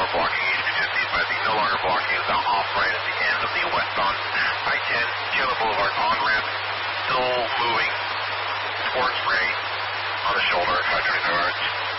blocking. You can just see it, but the no longer blocking is now off right at the end of the westbound I-10 Taylor Boulevard on-ramp, still moving towards Ray on the shoulder at 525 yards.